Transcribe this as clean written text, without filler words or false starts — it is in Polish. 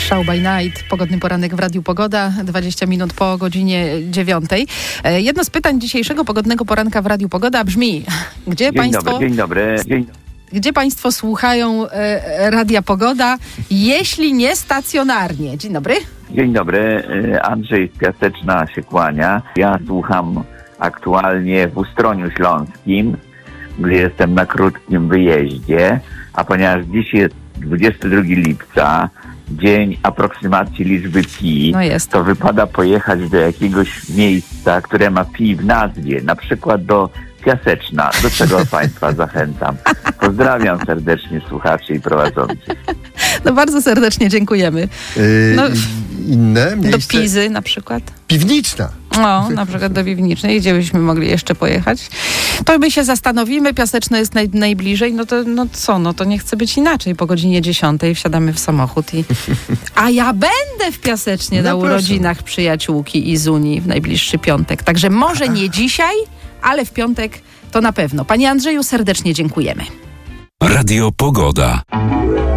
Show by Night, pogodny poranek w Radiu Pogoda, 20 minut po godzinie 9. Jedno z pytań dzisiejszego pogodnego poranka w Radiu Pogoda brzmi, Dzień dobry. Gdzie Państwo słuchają Radia Pogoda, jeśli nie stacjonarnie? Dzień dobry. Dzień dobry, Andrzej z Piaseczna się kłania. Ja słucham aktualnie w Ustroniu Śląskim, gdzie jestem na krótkim wyjeździe, a ponieważ dziś jest 22 lipca, dzień aproksymacji liczby pi, to wypada pojechać do jakiegoś miejsca, które ma pi w nazwie, na przykład do Piaseczna, do czego Państwa zachęcam. Pozdrawiam serdecznie słuchaczy i prowadzących. No bardzo serdecznie dziękujemy. Inne miejsce? Do Pizy na przykład. Piwniczna. No, na przykład do Piwnicznej, gdzie byśmy mogli jeszcze pojechać. To my się zastanowimy, Piaseczno jest najbliżej, to nie chce być inaczej. Po godzinie 10 wsiadamy w samochód a ja będę w Piasecznie na urodzinach przyjaciółki Izuni w najbliższy piątek. Także może nie dzisiaj, ale w piątek to na pewno. Panie Andrzeju, serdecznie dziękujemy. Radio Pogoda.